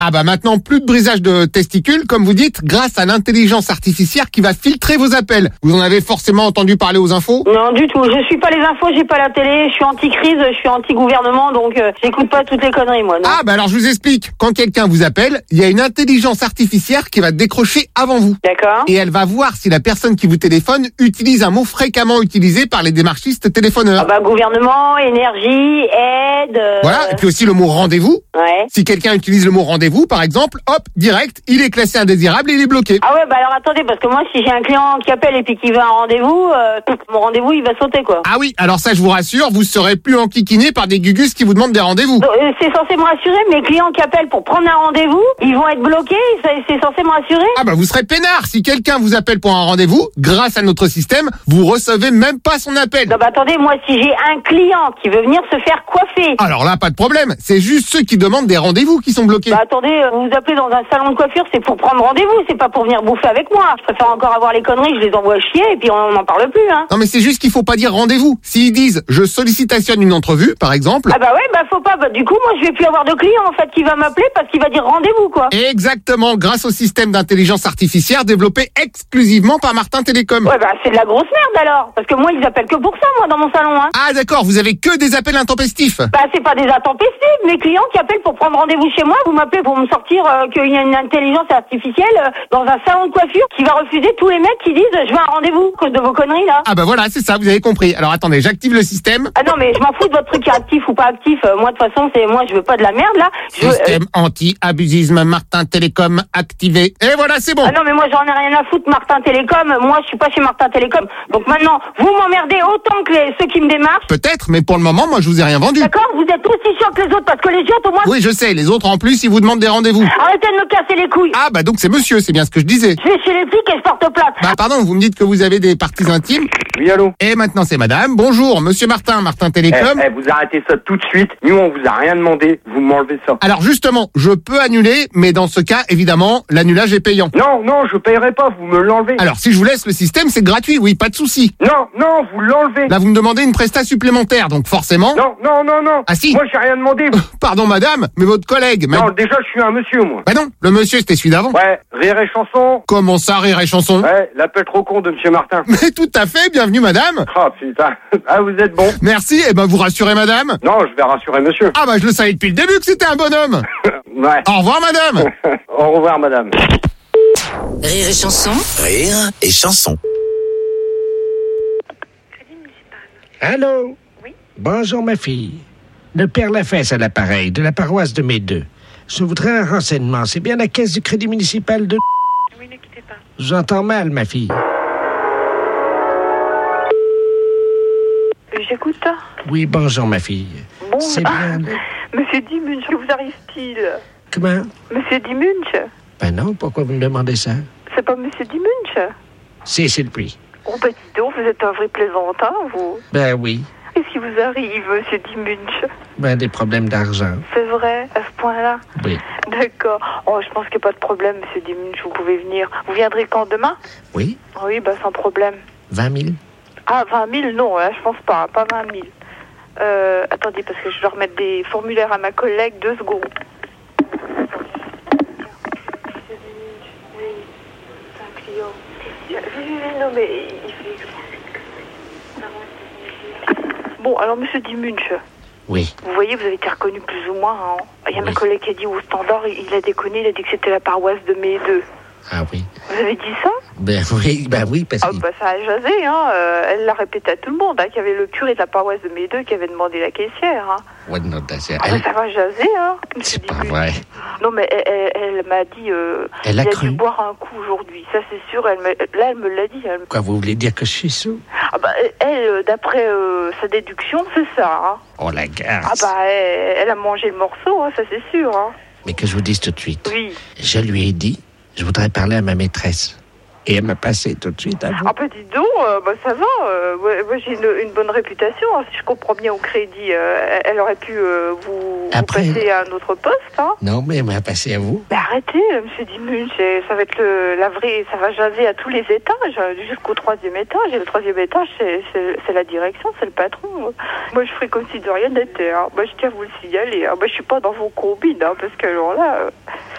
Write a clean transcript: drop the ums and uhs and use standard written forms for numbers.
Ah bah maintenant, plus de brisage de testicules, comme vous dites, grâce à l'intelligence artificielle qui va filtrer vos appels. Vous en avez forcément entendu parler aux infos ? Non, du tout. Je suis pas les infos, j'ai pas la télé, je suis anti-crise, je suis anti-gouvernement, donc j'écoute pas toutes les conneries, moi. Non. Ah bah alors je vous explique. Quand quelqu'un vous appelle, il y a une intelligence artificielle qui va décrocher avant vous. D'accord. Et elle va voir si la personne qui vous téléphone utilise un mot fréquemment utilisé par les démarchistes téléphoneurs. Ah bah gouvernement, énergie, aide... Voilà, et puis aussi le mot rendez-vous. Ouais. Si quelqu'un utilise le mot rendez-vous, par exemple, hop, direct, il est classé indésirable et il est bloqué. Ah ouais, bah alors attendez, parce que moi, si j'ai un client qui appelle et puis qui veut un rendez-vous, mon rendez-vous, il va sauter, quoi. Ah oui, alors ça je vous rassure, vous serez plus enquiquiné par des gugus qui vous demandent des rendez-vous. Donc, c'est censé me rassurer, mes clients qui appellent pour prendre un rendez-vous, ils vont être bloqués, c'est censé me rassurer. Ah bah vous serez peinard si quelqu'un vous appelle pour un rendez-vous, grâce à notre système, vous recevez même pas son appel. Non bah attendez, moi si j'ai un client qui veut venir se faire coiffer. Alors là, pas de problème, c'est juste ceux qui demandent des rendez-vous qui sont bloqués. Bah attendez, vous vous appelez dans un salon de coiffure, c'est pour prendre rendez-vous, c'est pas pour venir bouffer avec moi. Je préfère encore avoir les conneries, je les envoie chier et puis on n'en parle plus, hein. Non mais c'est juste qu'il faut pas dire rendez-vous. S'ils disent je sollicitation une entrevue, par exemple. Ah bah ouais, bah faut pas, bah du coup moi je vais plus avoir de client en fait qui va m'appeler parce qu'il va dire rendez-vous, quoi. Exactement, grâce au système d'intelligence artificielle développé exclusivement par Martin Télécom. Ouais bah c'est de la grosse merde alors, parce que moi ils appellent que pour ça, moi, dans mon salon, hein. Ah d'accord, vous avez que des appels intempestifs. Bah c'est pas des intempestifs, mes clients qui appellent pour prendre rendez-vous chez moi, vous m'appelez pour me sortir qu'il y a une intelligence artificielle dans un salon de coiffure qui va refuser tous les mecs qui disent je veux un rendez-vous, à cause de vos conneries là. Ah bah voilà, c'est ça, vous avez compris. Alors attendez, j'active le système. Ah non mais je m'en fous de votre truc actif ou pas actif, moi de toute façon moi je veux pas de la merde là. Système anti-abusisme Martin Télécom activé. Et voilà, c'est bon. Ah non mais moi j'en ai rien à foutre Martin Télécom, moi je suis pas chez Martin Télécom. Donc maintenant, vous m'emmerdez autant que ceux qui me démarchent. Peut-être, mais pour le moment, moi je vous ai rien vendu. D'accord, vous êtes aussi chiant que les autres parce que les autres au moins... Oui, je sais, les autres en plus, ils vous demandent des rendez-vous. Arrêtez de me casser les couilles. Ah bah donc c'est monsieur, c'est bien ce que je disais. Je vais chez les flics et je porte plainte. Bah pardon, vous me dites que vous avez des parties intimes. Oui, allô. Et maintenant c'est madame. Bonjour, monsieur Martin Télécom. Vous arrêtez ça tout de suite. Nous, on vous a rien demandé. Vous m'enlevez ça. Alors justement, je peux annuler, mais dans ce cas, évidemment, l'annulage est payant. Non, je payerai pas. Vous me l'enlevez. Alors si je vous laisse le système, c'est gratuit, oui, pas de souci. Non, vous l'enlevez. Là, vous me demandez une prestation supplémentaire, donc forcément... Non. Ah si. Moi, j'ai rien demandé. Pardon madame, mais votre collègue... Non, déjà, je suis un monsieur, moi. Bah non, le monsieur c'était celui d'avant. Ouais, rire et chanson. Comment ça, rire et chanson? Ouais, l'appel trop con de monsieur Martin. Mais tout à fait, bienvenue madame. Ah, putain. Ah, vous êtes bon. Merci, et ben vous rassurez madame. Non, je vais rassurer monsieur. Ah bah je le savais depuis le début que c'était un bonhomme. Ouais. Au revoir madame. Au revoir, madame. Rire et chanson. Rire et chanson. Allô? Oui. Bonjour, ma fille. Le père Lafesse à l'appareil, de la paroisse de Médeux. Je voudrais un renseignement. C'est bien la caisse du crédit municipal de... Oui, ne quittez pas. J'entends mal, ma fille. J'écoute. Oui, bonjour, ma fille. Bon, C'est bien... le- Monsieur Dimunch, que vous arrive-t-il? Comment? Monsieur Dimunch? Ben non, pourquoi vous me demandez ça? C'est pas Monsieur Dimunch? Si, c'est le prix. Oh, bah dis donc, vous êtes un vrai plaisantin, vous. Ben oui. Qu'est-ce qui vous arrive, Monsieur Dimunch? Ben des problèmes d'argent. C'est vrai, à ce point-là? Oui. D'accord. Oh, je pense qu'il n'y a pas de problème, Monsieur Dimunch, vous pouvez venir. Vous viendrez quand, demain? Oui? Oui, bah sans problème. 20 000? Ah, 20 000, non, je pense pas 20 000. Attendez, parce que je dois remettre des formulaires à ma collègue, 2 secondes. Non, mais il fait... Bon, alors, monsieur Dimunch, Oui. vous voyez, vous avez été reconnu plus ou moins. Hein. Il y a ma Oui. collègue qui a dit au standard, il a déconné, il a dit que c'était la paroisse de Médeux. Ah oui. Vous avez dit ça? Ben oui, parce Ah que... bah ça a jasé, hein. Elle l'a répété à tout le monde, hein, qu'il y avait le curé de la paroisse de Médeux qui avait demandé la caissière. Hein. Ouais, non, c'est... Ah bah ça va jaser, hein. C'est pas vrai. Non mais elle m'a dit, Elle a il a cru. dû boire un coup aujourd'hui, ça c'est sûr. Elle me l'a dit. Quoi, vous voulez dire que je suis sous? Ah bah elle, d'après sa déduction, c'est ça. Hein. Oh, la garce. Ah bah elle a mangé le morceau, hein, ça c'est sûr. Hein. Mais que je vous dise tout de suite. Oui. Je lui ai dit, je voudrais parler à ma maîtresse. Et elle m'a passé tout de suite à vous. Ah bah dis donc, ça va. Moi j'ai une bonne réputation. Si je comprends bien au crédit, elle aurait pu vous passer à un autre poste. Hein. Non, mais elle m'a passé à vous. Mais arrêtez, monsieur Dimuche, ça va être la vraie, ça va jaser à tous les étages, jusqu'au 3e étage. Et le 3e étage, c'est la direction, c'est le patron. Moi je ferai comme si de rien n'était. Hein. Moi je tiens à vous le signaler. Hein. Moi je suis pas dans vos combines, hein, parce que alors là...